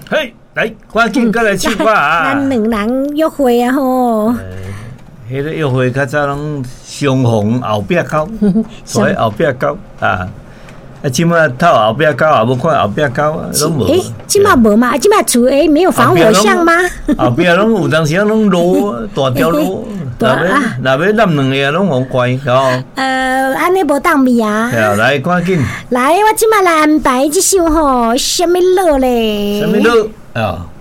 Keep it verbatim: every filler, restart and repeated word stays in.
嘿，来，赶紧过来唱歌啊！ 咱两人约会啊吼。 迄个约会较早拢相逢后壁狗，所以后壁狗啊。啊，即马透后壁狗也无看后壁狗，拢无。 诶，即马无嘛？即马厝诶没有防火巷吗？ 后壁拢有当时拢路大条路，若要若要揽两个拢好怪哦。 呃，安尼无当味啊。 系啊，来赶紧。 来，我即马来安排即首吼，什么乐咧？ 什么乐啊？